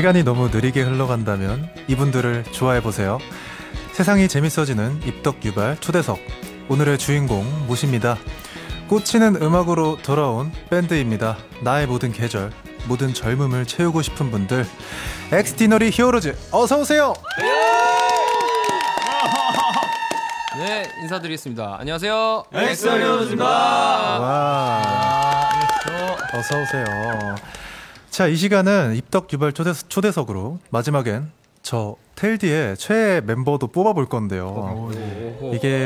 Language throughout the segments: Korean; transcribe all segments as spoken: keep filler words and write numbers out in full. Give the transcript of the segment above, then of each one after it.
시간이 너무 느리게 흘러간다면 이분들을 좋아해보세요. 세상이 재밌어지는 입덕유발 초대석, 오늘의 주인공 모십니다. 꽂히는 음악으로 돌아온 밴드입니다. 나의 모든 계절, 모든 젊음을 채우고 싶은 분들, 엑스티너리 히어로즈 어서오세요. 네, 인사드리겠습니다. 안녕하세요, 엑스티너리 히어로즈입니다. 와, 어서오세요. 자, 이 시간은 입덕유발 초대석, 초대석으로 마지막엔 저 텔디의 최애 멤버도 뽑아볼 건데요. 이게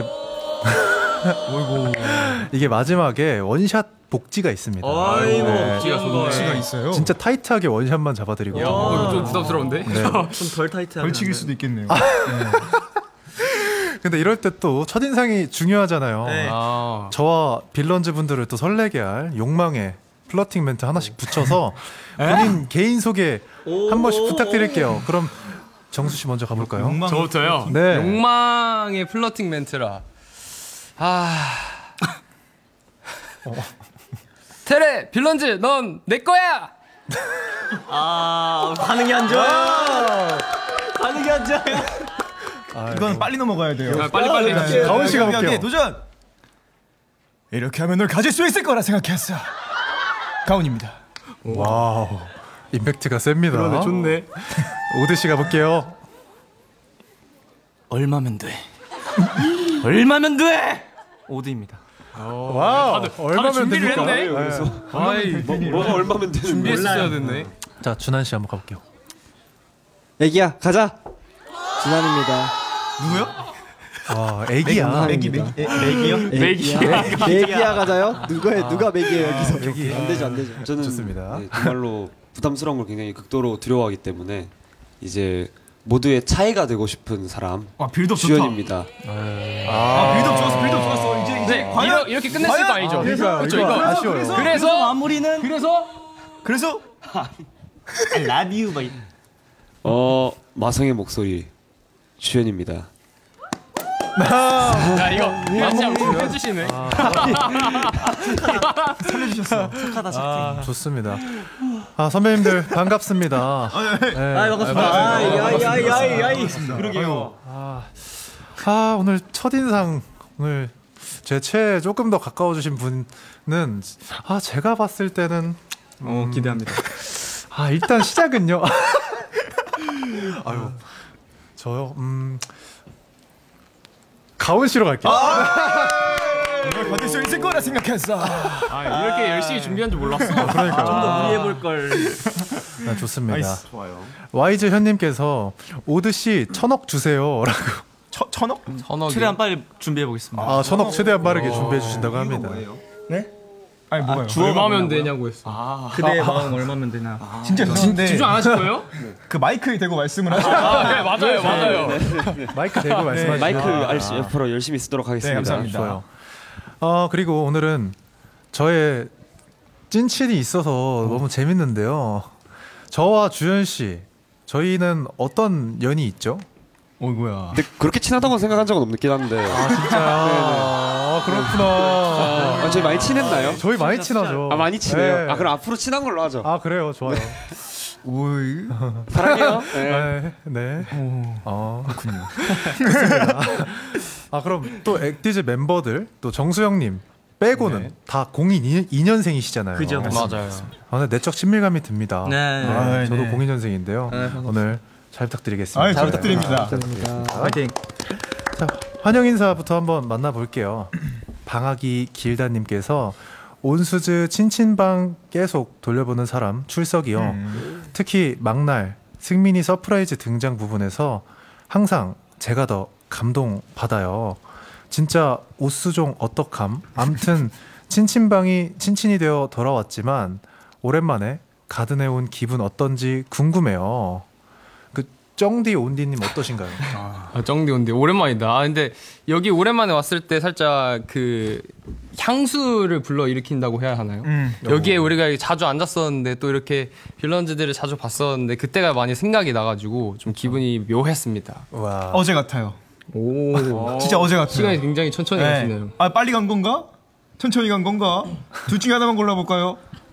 이게 마지막에 원샷 복지가 있습니다. 아이고, 네. 복지가 좋네. 복지가 있어요. 진짜 타이트하게 원샷만 잡아드리고. 야, 어, 이거 좀 부담스러운데? 네. 좀 덜 타이트하게. 벌칙일 수도 있겠네요. 네. 근데 이럴 때 또 첫인상이 중요하잖아요. 네. 아, 저와 빌런즈 분들을 또 설레게 할 욕망의 플러팅 멘트 하나씩 붙여서 본인 개인 소개 한 번씩 부탁드릴게요. 그럼 정수 씨 먼저 가볼까요? 욕망... 저부터요? 네. 욕망의 플러팅 멘트라. 아. 어. 테레, 빌런즈, 넌 내 거야! 아, 반응이 안 좋아요. 반응이 안 좋아요. 이건 빨리 넘어가야 돼요. 아, 빨리, 빨리. 네. 가온 씨가 볼게요. 오케이, 도전. 이렇게 하면 널 가질 수 있을 거라 생각했어. 가온입니다. 와우, 임팩트가 셉니다. 그러네, 좋네. 오드 씨 가볼게요. 얼마면 돼? 얼마면 돼? 오드입니다. 와우, 얼마면 준비를 됩니까? 했네? 네. 아이, 뭐, 뭐가 얼마면 되는 준비했어야 됐네. 자, 준한 씨 한번 가볼게요. 애기야 가자. 준환입니다. 누구요? 와, 애기야. 애기, 매, 애, 애기요? 애기야. 애기야 가자요? 누가 누가 매기예요 여기서? 애기. 안 되죠 안 되죠. 저는 좋습니다. 네, 정말로 부담스러운 걸 굉장히 극도로 두려워하기 때문에 이제 모두의 차이가 되고 싶은 사람 아, 빌드업 좋다. 주연입니다. 아, 빌드업 좋았어, 빌드업 좋았어. 이제 이제 네, 과연 이러, 이렇게 끝냈을 거 아니죠? 그러니까 그렇죠, 이거 이거. 아쉬워요. 그래서, 그래서 마무리는 그래서 그래서 I love you. 막 어 마성의 목소리 주연입니다. 야, 이거 마치 한번 해주시네. 살려주셨어. 착하다, 착해. 좋습니다. 아, 선배님들 반갑습니다. 네. 아, 반갑습니다. 아이 아이 아이 아이 아이. 그러게요. 아, 오늘 첫인상, 오늘 제 최애 조금 더 가까워주신 분은, 아, 제가 봤을 때는 음, 어, 기대합니다. 아, 일단 시작은요. 아유, 저요. 음, 가온 씨로 갈게요. 널 가질 수 있을 거라 생각했어. 아, 이렇게 열심히 준비한 줄 몰랐어. 그러니까 좀 더 무리해 볼 걸. 아, 좋습니다. 나이스. 좋아요. 와이즈 현님께서 오드 씨 천억 주세요라고. 천, 천억? 선억이. 최대한 빨리 준비해 보겠습니다. 아, 천억 최대한 빠르게 준비해 주신다고 합니다. 네? 아니 뭐가요? 얼마면 되냐고 했어. 아, 그대의 마음 얼마면 되나? 진짜 죄송한데 집중 안 하실 거예요? 그 마이크에 대고 말씀을 하시면 아, 네, 맞아요, 맞아요. 마이크 대고 말씀하시죠. 마이크 아, 알시 옆으로 열심히 쓰도록 하겠습니다. 네, 감사합니다. 좋아요. 어, 그리고 오늘은 저의 찐친이 있어서 너무 재밌는데요. 저와 주현 씨, 저희는 어떤 연이 있죠? 어이구야. 근데 그렇게 친하다고 생각한 적은 없긴 한데. 아, 진짜요? 아, 그렇구나. 아, 저희 많이 친했나요? 저희 많이 친하죠. 아 많이 친해요. 네. 아 그럼 앞으로 친한 걸로 하죠. 아, 그래요. 좋아요. 오이. 사랑해요. 네. 네. 네. 어, 그렇군요. 좋습니다. 아, 그럼 또 엑디즈 멤버들, 또 정수영님 빼고는 네. 다 공이 이 년생이시잖아요. 그죠. 맞아요. 아, 근데 내적 친밀감이 듭니다. 네. 아, 저도 네. 공이 년생인데요. 네, 반갑습니다. 오늘 잘 부탁드리겠습니다. 아, 잘 부탁드립니다. 파이팅. 자, 환영 인사부터 한번 만나볼게요. 방학이 길다님께서 온수즈 친친방 계속 돌려보는 사람 출석이요. 음. 특히 막날 승민이 서프라이즈 등장 부분에서 항상 제가 더 감동 받아요. 진짜 오수종 어떡함. 암튼 친친방이 친친이 되어 돌아왔지만 오랜만에 가든해온 기분 어떤지 궁금해요. 그 쩡디 온디님 어떠신가요? 아, 쩡디 온디 오랜만이다. 아, 근데 여기 오랜만에 왔을 때 살짝 그 향수를 불러 일으킨다고 해야 하나요? 음. 여기에 우리가 자주 앉았었는데 또 이렇게 빌런즈들을 자주 봤었는데 그때가 많이 생각이 나가지고 좀 기분이 묘했습니다. 와. 어제 같아요. 오, 진짜 어제 같아요. 시간이 굉장히 천천히 가시네요. 아, 빨리 간 건가? 천천히 간 건가? 둘 중에 하나만 골라볼까요?